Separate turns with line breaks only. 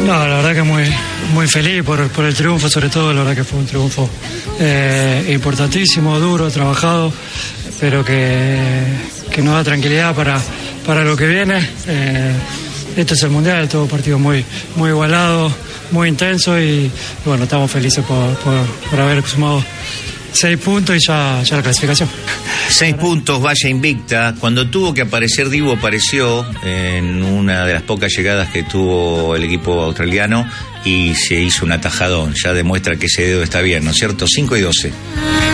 No, la verdad que muy feliz por el triunfo, sobre todo. La verdad que fue un triunfo importantísimo, duro, trabajado, pero que nos da tranquilidad para lo que viene. Esto es el Mundial, todo partido muy igualado, muy intenso y bueno, estamos felices por haber sumado 6 puntos y ya la clasificación.
6 puntos, valla invicta. Cuando tuvo que aparecer Dibu, apareció en una de las pocas llegadas que tuvo el equipo australiano y se hizo un atajadón. Ya demuestra que ese dedo está bien, ¿no es cierto? 5-12.